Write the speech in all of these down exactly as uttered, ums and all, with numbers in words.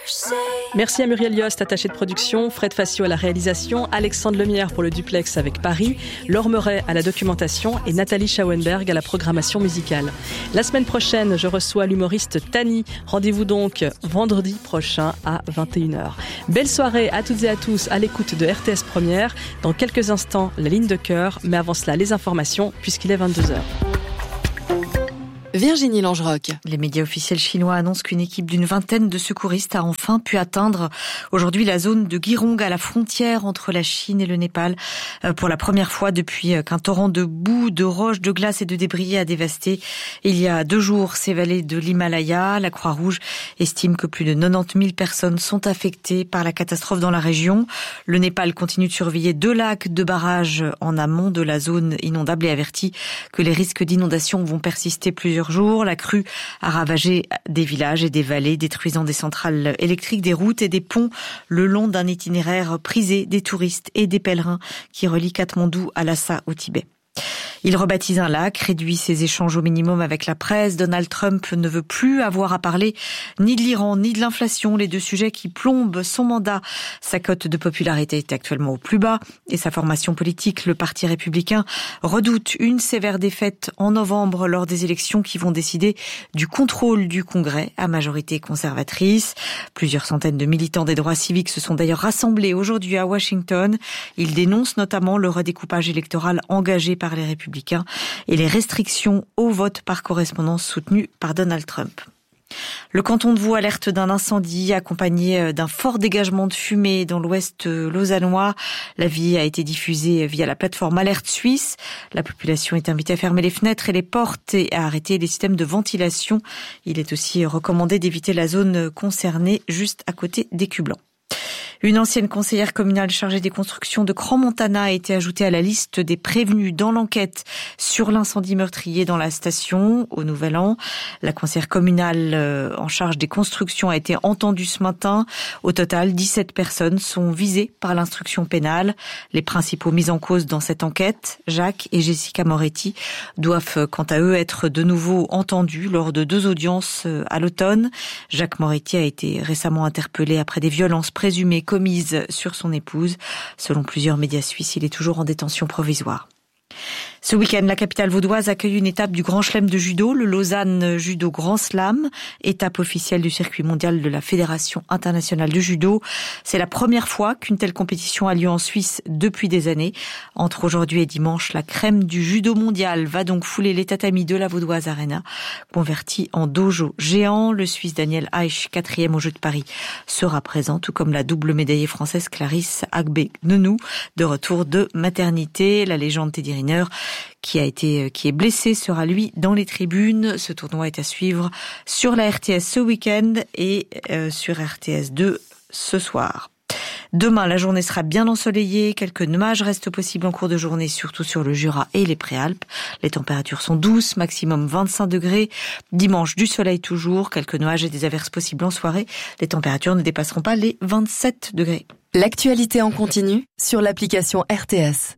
Merci à Muriel Yost, attachée de production, Fred Facio à la réalisation, Alexandre Lemierre pour le duplex avec Paris, Laure Meuret à la documentation et Nathalie Schauenberg à la programmation musicale. La semaine prochaine, je reçois l'humoriste Tani. Rendez-vous donc vendredi prochain à vingt et une heures. Belle soirée à toutes et à tous à l'écoute de R T S Première. Dans quelques instants, la ligne de cœur, mais avant cela, les informations puisqu'il est vingt-deux heures. Virginie Langerock. Les médias officiels chinois annoncent qu'une équipe d'une vingtaine de secouristes a enfin pu atteindre aujourd'hui la zone de Girong à la frontière entre la Chine et le Népal pour la première fois depuis qu'un torrent de boue, de roches, de glace et de débris a dévasté il y a deux jours ces vallées de l'Himalaya. La Croix-Rouge estime que plus de quatre-vingt-dix mille personnes sont affectées par la catastrophe dans la région. Le Népal continue de surveiller deux lacs de barrages en amont de la zone inondable et avertit que les risques d'inondation vont persister plusieurs jours. La crue a ravagé des villages et des vallées, détruisant des centrales électriques, des routes et des ponts le long d'un itinéraire prisé des touristes et des pèlerins qui relie Katmandou à Lhasa au Tibet. Il rebaptise un lac, réduit ses échanges au minimum avec la presse. Donald Trump ne veut plus avoir à parler ni de l'Iran, ni de l'inflation, les deux sujets qui plombent son mandat. Sa cote de popularité est actuellement au plus bas et sa formation politique, le Parti républicain, redoute une sévère défaite en novembre lors des élections qui vont décider du contrôle du Congrès à majorité conservatrice. Plusieurs centaines de militants des droits civiques se sont d'ailleurs rassemblés aujourd'hui à Washington. Ils dénoncent notamment le redécoupage électoral engagé par les républicains et les restrictions au vote par correspondance soutenues par Donald Trump. Le canton de Vaud alerte d'un incendie accompagné d'un fort dégagement de fumée dans l'ouest lausannois. L'avis a été diffusé via la plateforme Alerte Suisse. La population est invitée à fermer les fenêtres et les portes et à arrêter les systèmes de ventilation. Il est aussi recommandé d'éviter la zone concernée juste à côté des cubes blancs. Une ancienne conseillère communale chargée des constructions de Crans-Montana a été ajoutée à la liste des prévenus dans l'enquête sur l'incendie meurtrier dans la station au Nouvel An. La conseillère communale en charge des constructions a été entendue ce matin. Au total, dix-sept personnes sont visées par l'instruction pénale. Les principaux mis en cause dans cette enquête, Jacques et Jessica Moretti, doivent quant à eux être de nouveau entendus lors de deux audiences à l'automne. Jacques Moretti a été récemment interpellé après des violences présumées commise sur son épouse. Selon plusieurs médias suisses, il est toujours en détention provisoire. Ce week-end, la capitale vaudoise accueille une étape du Grand Chelem de judo, le Lausanne Judo Grand Slam, étape officielle du circuit mondial de la Fédération internationale de judo. C'est la première fois qu'une telle compétition a lieu en Suisse depuis des années. Entre aujourd'hui et dimanche, la crème du judo mondial va donc fouler les tatamis de la Vaudoise Arena, converti en dojo géant. Le Suisse Daniel Aich, quatrième aux Jeux de Paris, sera présent, tout comme la double médaillée française Clarisse Agbe-Nenou, de retour de maternité. La légende Teddy Riner, qui a été, qui est blessé, sera lui dans les tribunes. Ce tournoi est à suivre sur la R T S ce week-end et euh, sur R T S deux ce soir. Demain, la journée sera bien ensoleillée. Quelques nuages restent possibles en cours de journée, surtout sur le Jura et les Préalpes. Les températures sont douces, maximum vingt-cinq degrés. Dimanche, du soleil toujours, quelques nuages et des averses possibles en soirée. Les températures ne dépasseront pas les vingt-sept degrés. L'actualité en continu sur l'application R T S.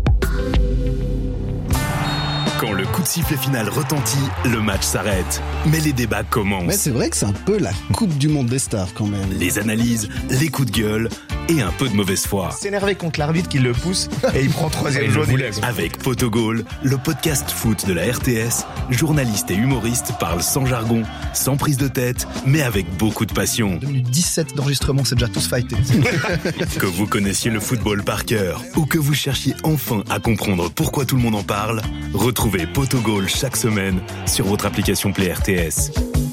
Quand le coup de sifflet final retentit, le match s'arrête. Mais les débats commencent. Mais c'est vrai que c'est un peu la Coupe du Monde des stars quand même. Les analyses, les coups de gueule et un peu de mauvaise foi. S'énerver contre l'arbitre qui le pousse et il prend troisième jaune. Avec Potogol, le podcast foot de la R T S, journalistes et humoristes parlent sans jargon, sans prise de tête, mais avec beaucoup de passion. deux minutes dix-sept d'enregistrement, c'est déjà tous fightés. Que vous connaissiez le football par cœur ou que vous cherchiez enfin à comprendre pourquoi tout le monde en parle, retrouvez Potogol chaque semaine sur votre application Play R T S.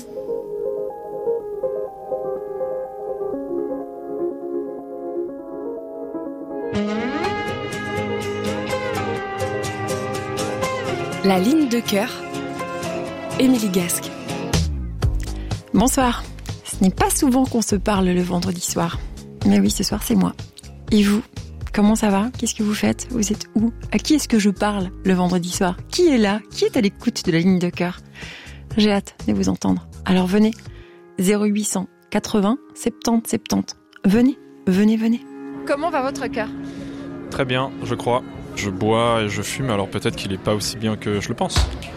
La ligne de cœur, Émilie Gasque. Bonsoir. Ce n'est pas souvent qu'on se parle le vendredi soir. Mais oui, ce soir, c'est moi. Et vous ? Comment ça va ? Qu'est-ce que vous faites ? Vous êtes où ? À qui est-ce que je parle le vendredi soir ? Qui est là ? Qui est à l'écoute de la ligne de cœur ? J'ai hâte de vous entendre. Alors venez, zéro huit cent quatre-vingts soixante-dix soixante-dix. Venez, venez, venez. Comment va votre cœur ? Très bien, je crois. Je bois et je fume, alors peut-être qu'il n'est pas aussi bien que je le pense.